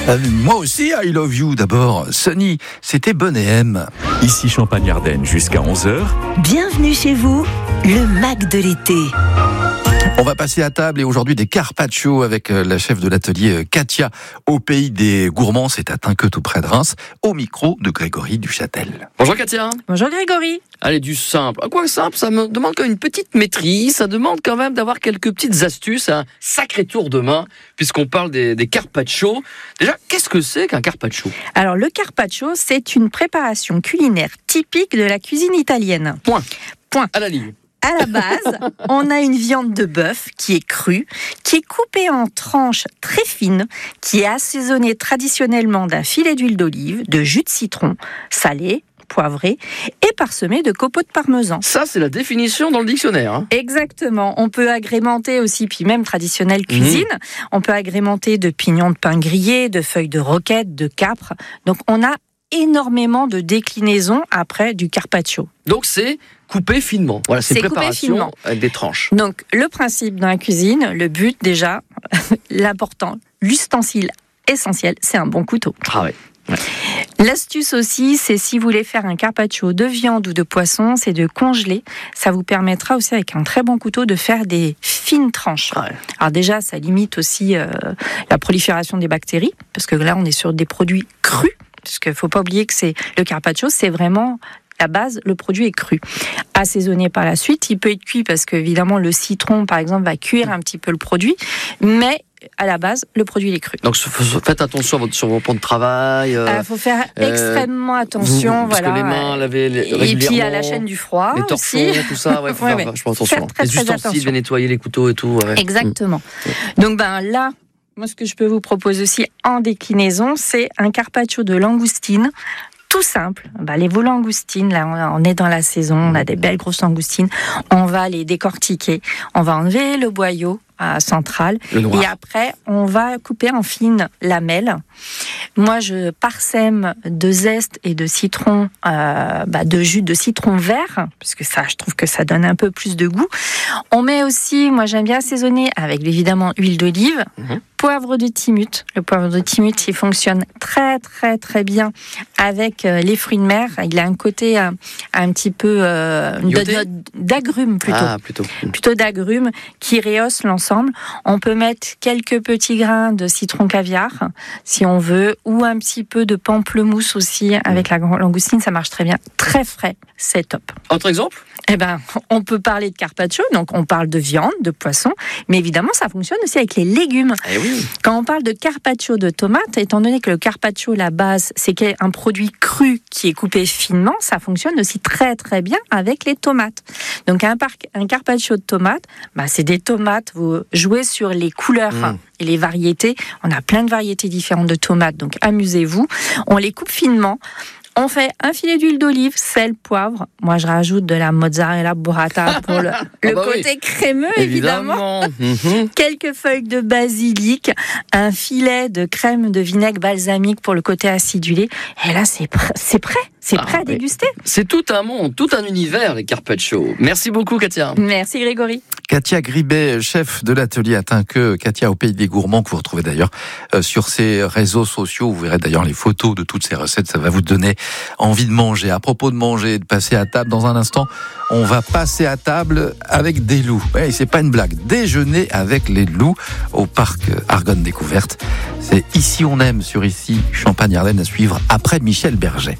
Moi aussi, I love you. D'abord, Sonny, c'était Bonne et M. Ici Champagne-Ardenne jusqu'à 11h. Bienvenue chez vous, le Mac de l'été. On va passer à table et aujourd'hui des carpaccio avec la chef de l'atelier Katia au pays des gourmands, c'est à Tinqueux tout près de Reims, au micro de Grégory Duchâtel. Bonjour Katia. Bonjour Grégory. Allez, du simple. À quoi simple? Ça me demande quand même une petite maîtrise, ça demande quand même d'avoir quelques petites astuces, un sacré tour de main, puisqu'on parle des carpaccio. Déjà, qu'est-ce que c'est qu'un carpaccio? Alors le carpaccio, c'est une préparation culinaire typique de la cuisine italienne. Point. À la ligne. À la base, on a une viande de bœuf qui est crue, qui est coupée en tranches très fines, qui est assaisonnée traditionnellement d'un filet d'huile d'olive, de jus de citron, salé, poivré et parsemé de copeaux de parmesan. Ça, c'est la définition dans le dictionnaire. Hein. Exactement. On peut agrémenter aussi, puis même traditionnelle cuisine, on peut agrémenter de pignons de pain grillé, de feuilles de roquette, de capre. Donc on a énormément de déclinaisons après du carpaccio. Donc c'est coupé finement. Voilà, c'est préparation avec des tranches. Donc le principe dans la cuisine, le but déjà, l'important, l'ustensile essentiel, c'est un bon couteau. Ah ouais. L'astuce aussi, c'est si vous voulez faire un carpaccio de viande ou de poisson, c'est de congeler. Ça vous permettra aussi avec un très bon couteau de faire des fines tranches. Ouais. Alors déjà, ça limite aussi la prolifération des bactéries, parce que là, on est sur des produits crus. Parce qu'il ne faut pas oublier que c'est le carpaccio, c'est vraiment la base, le produit est cru. Assaisonné par la suite, il peut être cuit parce qu'évidemment le citron, par exemple, va cuire un petit peu le produit, mais à la base, le produit est cru. Donc faites attention sur vos ponts de travail. Il faut faire extrêmement attention. Parce que les mains, laver régulièrement. Et puis à la chaîne du froid les torchons, aussi. tout ça, faut faire vachement attention. Les ustensiles, bien nettoyer les couteaux et tout. Ouais. Exactement. Donc là, moi, ce que je peux vous proposer aussi en déclinaison, c'est un carpaccio de langoustine. Tout simple. Les veaux langoustines, là, on est dans la saison, on a des belles grosses langoustines. On va les décortiquer. On va enlever le boyau central. Et après, on va couper en fines lamelles. Moi, je parsème de zeste et de citron, de jus de citron vert, parce que ça, je trouve que ça donne un peu plus de goût. On met aussi, moi, j'aime bien assaisonner avec évidemment huile d'olive, poivre de Timut. Le poivre de Timut, il fonctionne très, très, très bien avec les fruits de mer. Il a un côté un petit peu d'agrumes plutôt. Plutôt d'agrumes qui rehausse l'ensemble. On peut mettre quelques petits grains de citron caviar, si on veut, ou un petit peu de pamplemousse aussi avec la langoustine, ça marche très bien. Très frais, c'est top. Autre exemple ? On peut parler de carpaccio, donc on parle de viande, de poisson, mais évidemment ça fonctionne aussi avec les légumes. Eh oui. Quand on parle de carpaccio de tomate, étant donné que le carpaccio, la base, c'est un produit cru qui est coupé finement, ça fonctionne aussi très très bien avec les tomates. Donc un carpaccio de tomates, c'est des tomates, vous jouez sur les couleurs et les variétés. On a plein de variétés différentes de tomates, donc amusez-vous. On les coupe finement. On fait un filet d'huile d'olive, sel, poivre. Moi, je rajoute de la mozzarella burrata pour le côté crémeux, évidemment. Quelques feuilles de basilic, un filet de crème de vinaigre balsamique pour le côté acidulé. Et là, c'est prêt. C'est prêt à déguster. C'est tout un monde, tout un univers, les carpaccio. Merci beaucoup, Katia. Merci, Grégory. Katia Gribet, chef de l'atelier à Tinqueux, Katia au pays des gourmands, que vous retrouvez d'ailleurs sur ses réseaux sociaux. Vous verrez d'ailleurs les photos de toutes ces recettes. Ça va vous donner envie de manger. À propos de manger, de passer à table, dans un instant, on va passer à table avec des loups. Ouais, c'est pas une blague. Déjeuner avec les loups au parc Argonne Découverte. C'est Ici on aime sur Ici Champagne-Ardenne à suivre après Michel Berger.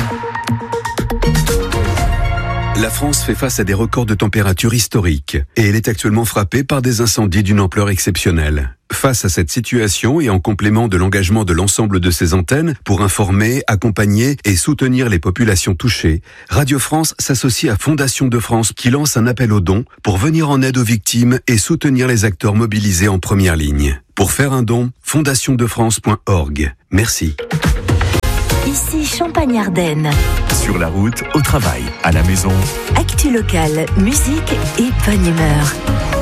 La France fait face à des records de température historiques et elle est actuellement frappée par des incendies d'une ampleur exceptionnelle. Face à cette situation et en complément de l'engagement de l'ensemble de ses antennes pour informer, accompagner et soutenir les populations touchées, Radio France s'associe à Fondation de France qui lance un appel aux dons pour venir en aide aux victimes et soutenir les acteurs mobilisés en première ligne. Pour faire un don, fondationdefrance.org. Merci. Ici Champagne-Ardenne. Sur la route, au travail, à la maison. Actu locale, musique et bonne humeur.